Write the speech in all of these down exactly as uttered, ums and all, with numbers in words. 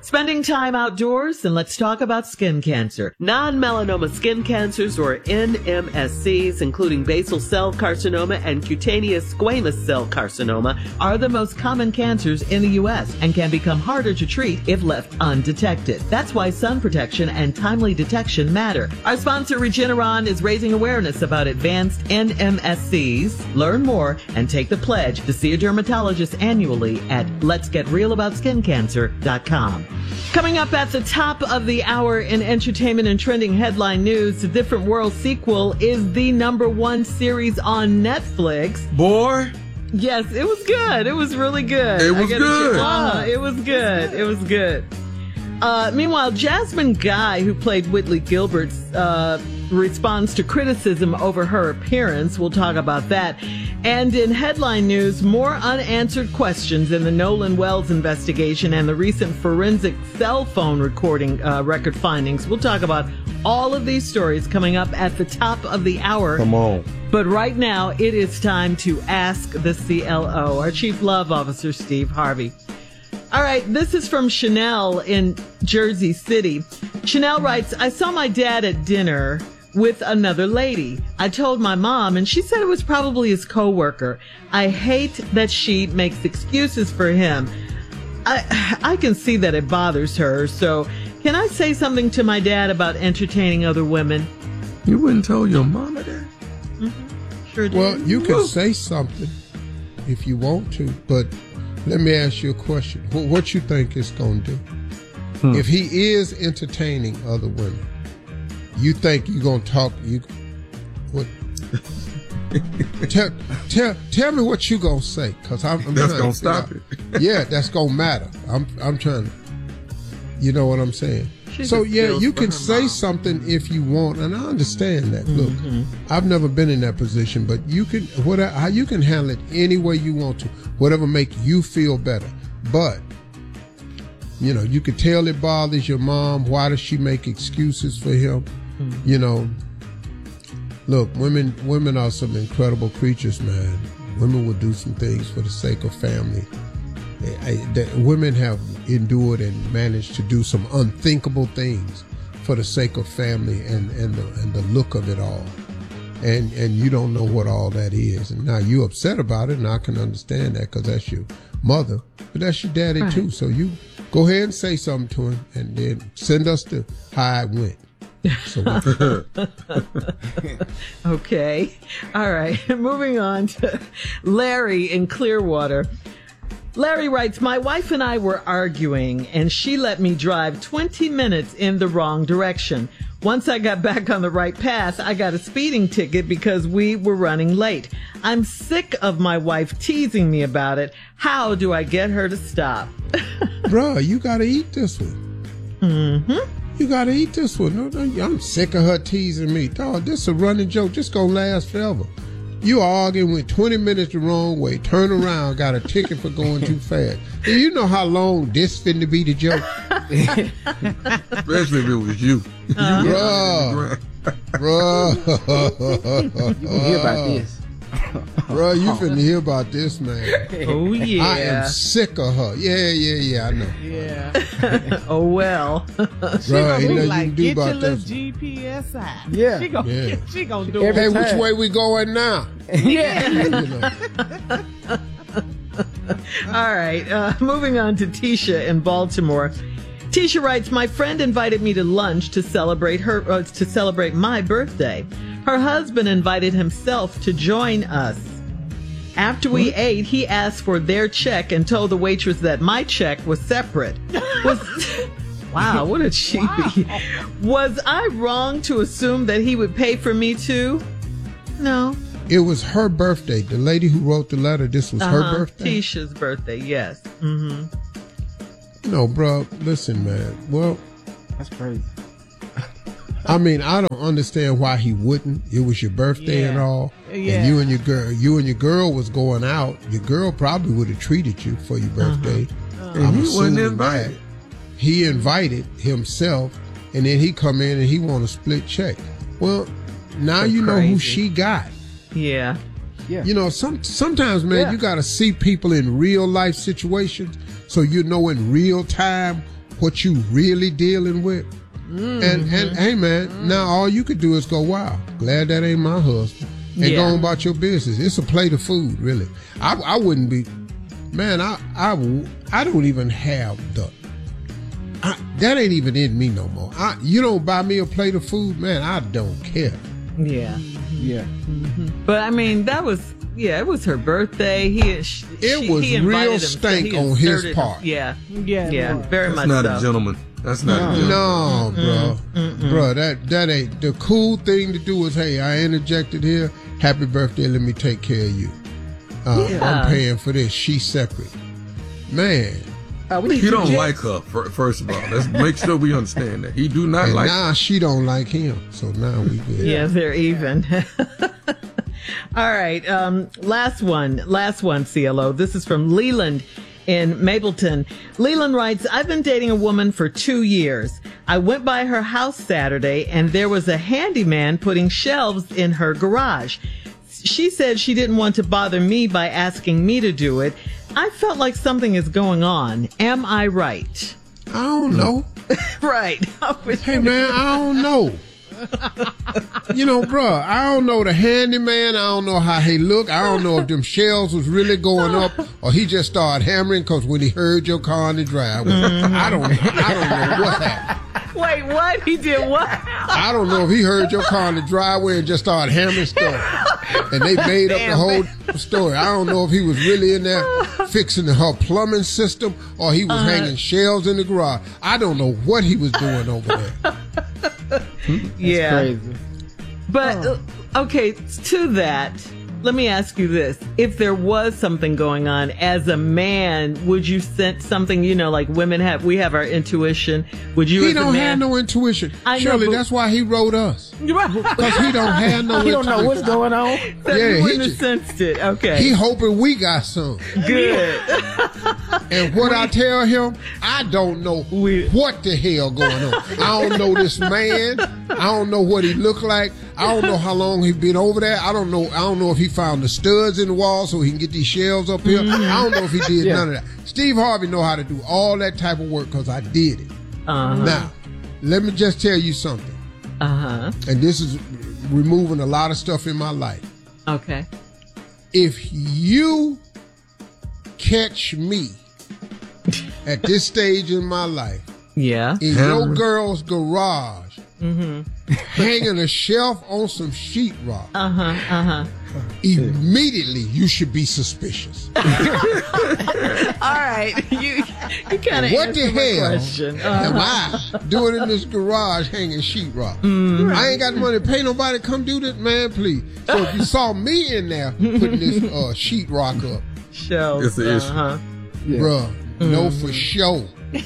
Spending time outdoors, and let's talk about skin cancer. Non-melanoma skin cancers, or N M S Cs, including basal cell carcinoma and cutaneous squamous cell carcinoma, are the most common cancers in the U S and can become harder to treat if left undetected. That's why sun protection and timely detection matter. Our sponsor, Regeneron, is raising awareness about advanced N M S Cs. Learn more and take the pledge to see a dermatologist annually at lets get real about skin cancer dot com. Coming up at the top of the hour in entertainment and trending headline news, The Different World sequel is the number one series on Netflix. Boy. Yes, it was good. It was really good. It was good. Uh, it was good. It was good. Uh, meanwhile, Jasmine Guy, who played Whitley Gilbert, uh, responds to criticism over her appearance. We'll talk about that. And in headline news, more unanswered questions in the Nolan Wells investigation and the recent forensic cell phone recording uh, record findings. We'll talk about all of these stories coming up at the top of the hour. Come on. But right now, it is time to ask the C L O, our Chief Love Officer, Steve Harvey. All right, this is from Chanel in Jersey City. Chanel writes, I saw my dad at dinner with another lady. I told my mom, and she said it was probably his coworker. I hate that she makes excuses for him. I I can see that it bothers her. So can I say something to my dad about entertaining other women? You wouldn't tell your mama that? Mm-hmm. Sure did. Well, you can Woo. say something if you want to, but let me ask you a question. What, what you think it's going to do? Hmm. If he is entertaining other women, you think you're going to talk, you, what? tell, tell, tell me what you going to say, because I'm, I'm That's going to stop it. Yeah, that's going to matter. I'm, I'm trying to, you know what I'm saying? She so, yeah, you can say mom. something if you want, and I understand that. Mm-hmm. Look, I've never been in that position, but you can, whatever, how you can handle it any way you want to, whatever make you feel better. But, you know, you can tell it bothers your mom. Why does she make excuses for him? Mm-hmm. You know, look, women, women are some incredible creatures, man. Women will do some things for the sake of family. I, that women have endured and managed to do some unthinkable things for the sake of family and, and the and the look of it all. And and you don't know what all that is. And now you're upset about it, and I can understand that because that's your mother, but that's your daddy right. too. So you go ahead and say something to him, and then send us to how it went. So okay. All right. Moving on to Larry in Clearwater. Larry writes, my wife and I were arguing, and she let me drive twenty minutes in the wrong direction. Once I got back on the right path, I got a speeding ticket because we were running late. I'm sick of my wife teasing me about it. How do I get her to stop? Bruh, you got to eat this one. Mm-hmm. You got to eat this one. No, no, I'm sick of her teasing me. Dog, this is a running joke. This going to last forever. You arguing with twenty minutes the wrong way, turn around, got a ticket for going too fast. Do you know how long this finna be the joke? Especially if it was you. Uh, Bruh. Bruh. You can hear about this. Bruh, you finna hear about this, man. Oh, yeah. I am sick of her. Yeah, yeah, yeah, I know. Yeah. Oh, well. Bruh, ain't nothing like, you can do get about your little this. G P S out. Yeah. She gonna, Yeah. she gonna do Every it. Hey, time. which way we going now? Yeah. You know. All right. Uh, moving on to Tisha in Baltimore. Tisha writes, my friend invited me to lunch to celebrate her uh, to celebrate my birthday. Her husband invited himself to join us. After we what? ate, he asked for their check and told the waitress that my check was separate. Was, wow, what a cheapie. Wow. Was I wrong to assume that he would pay for me too? No. It was her birthday. The lady who wrote the letter, this was uh-huh. her birthday? Tisha's birthday, yes. Mm-hmm. No, bro, listen, man. Well, that's crazy. I mean, I don't understand why he wouldn't. It was your birthday Yeah. and all. Yeah. And you and your girl, you and your girl was going out. Your girl probably would have treated you for your birthday. Uh-huh. I'm And he assuming wasn't invited. that. He invited himself, and then he come in and he want a split check. Well, now That's you know crazy. who she got. Yeah. Yeah. You know, some sometimes, man, Yeah. you got to see people in real life situations so you know in real time what you really dealing with. Mm-hmm. And, and hey, man, now all you could do is go, wow, glad that ain't my husband. And yeah. go on about your business. It's a plate of food, really. I, I wouldn't be, man, I, I, I don't even have the, I, that ain't even in me no more. I, you don't buy me a plate of food, man, I don't care. Yeah. Yeah. Mm-hmm. But I mean, that was, yeah, it was her birthday. He, she, it was he real him, stank so on his part. Yeah. Yeah. Yeah. Very That's much not so. a gentleman. That's not no, a gentleman. No, bro. Mm-mm. Bro, that, that ain't, the cool thing to do is, hey, I interjected here. Happy birthday, let me take care of you. Uh, yeah. I'm paying for this. She's separate. Man. Uh, we he don't just... like her, first of all. Let's make sure we understand that. He do not and like now her. She don't like him. So now we good. Yeah, they're even. All right. Um, last one. Last one, C L O. This is from Leland in Mapleton. Leland writes, I've been dating a woman for two years. I went by her house Saturday and there was a handyman putting shelves in her garage. She said she didn't want to bother me by asking me to do it. I felt like something is going on. Am I right? I don't know. Right. Hey, man, I don't know. You know, bruh, I don't know the handyman. I don't know how he look. I don't know if them shelves was really going up or he just started hammering because when he heard your car in the driveway. Mm-hmm. I don't I don't know what happened. Wait, what? He did what? I don't know if he heard your car in the driveway and just started hammering stuff. And they made up the whole story. I don't know if he was really in there fixing her plumbing system or he was uh-huh. hanging shelves in the garage. I don't know what he was doing over there. Yeah. Crazy. But, oh. okay, to that, let me ask you this. If there was something going on, as a man, would you sense something, you know, like women have, we have our intuition. Would you He as don't a man, have no intuition. I Shirley, know, but, that's why he wrote us. Because he don't have no He intuition. don't know what's going on. So yeah, you wouldn't he have sensed it. Okay. He hoping we got some. Good. And what I tell him, I don't know we, what the hell going on. I don't know this man. I don't know what he look like. I don't know how long he been over there. I don't know. I don't know if he found the studs in the wall so he can get these shelves up here. Mm-hmm. I don't know if he did yeah. none of that. Steve Harvey know how to do all that type of work because I did it. Uh-huh. Now, let me just tell you something. Uh-huh. And this is removing a lot of stuff in my life. Okay. If you catch me at this stage in my life, yeah, in your girl's garage, mm-hmm. hanging a shelf on some sheetrock, uh-huh, uh-huh. immediately you should be suspicious. All right, you you kind of what the hell uh-huh. am I doing in this garage hanging sheetrock? Mm-hmm. I ain't got the money to pay nobody to come do this, man. Please. So if you saw me in there putting this uh, sheetrock up, show, it's the uh-huh. issue, yeah. Bruh. Mm. No, for sure.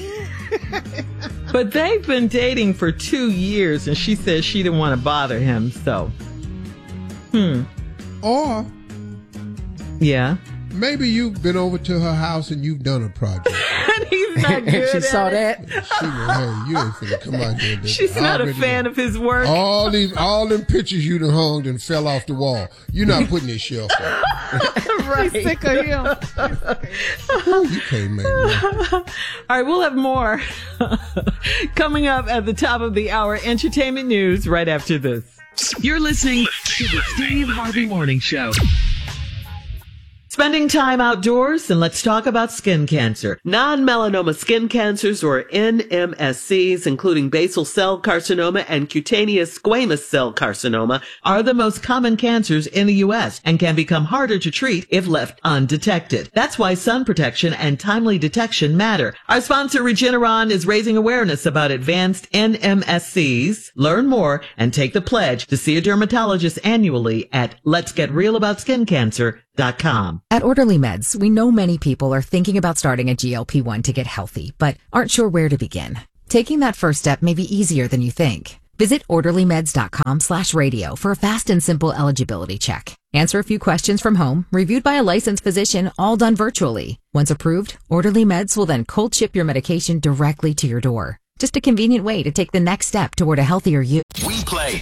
But they've been dating for two years, and she says she didn't want to bother him. So, hmm. Or, yeah, maybe you've been over to her house and you've done a project. And he's not good. She at saw it. that. She went, hey, you ain't finna come out there. She's not a fan of his work. All these, all them pictures you done hung and fell off the wall. You're not putting this shelf up. Right. She's sick of him. Ooh, you can't make me. All right, we'll have more coming up at the top of the hour. Entertainment news right after this. You're listening to the Steve Harvey Morning Show. Spending time outdoors, and let's talk about skin cancer. Non-melanoma skin cancers, or N M S Cs, including basal cell carcinoma and cutaneous squamous cell carcinoma, are the most common cancers in the U S and can become harder to treat if left undetected. That's why sun protection and timely detection matter. Our sponsor, Regeneron, is raising awareness about advanced N M S Cs. Learn more and take the pledge to see a dermatologist annually at lets get real about skin cancer dot com. At Orderly Meds, we know many people are thinking about starting a G L P one to get healthy, but aren't sure where to begin. Taking that first step may be easier than you think. Visit orderly meds dot com slash radio for a fast and simple eligibility check. Answer a few questions from home, reviewed by a licensed physician, all done virtually. Once approved, Orderly Meds will then cold ship your medication directly to your door. Just a convenient way to take the next step toward a healthier you. We play.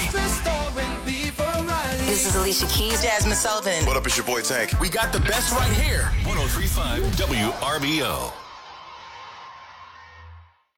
This is Alicia Keys, Jasmine Sullivan. What up, it's your boy Tank. We got the best right here. one oh three point five W R B O.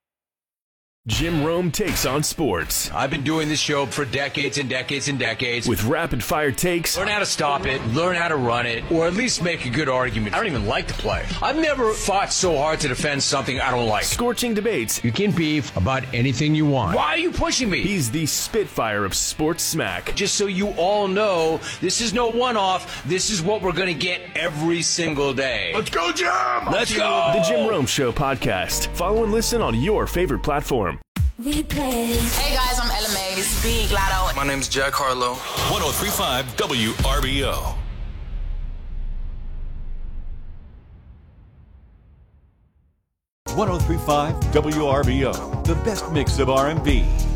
Jim Rome takes on sports. I've been doing this show for decades and decades and decades. With rapid-fire takes. Learn how to stop it, learn how to run it, or at least make a good argument. I don't even like the play. I've never fought so hard to defend something I don't like. Scorching debates. You can beef about anything you want. Why are you pushing me? He's the Spitfire of sports smack. Just so you all know, this is no one-off. This is what we're going to get every single day. Let's go, Jim! Let's go! The Jim Rome Show podcast. Follow and listen on your favorite platform. Hey guys, I'm Ella May. This is Big Lotto. My name's Jack Harlow. one oh three point five W R B O. one oh three point five W R B O, the best mix of R and B,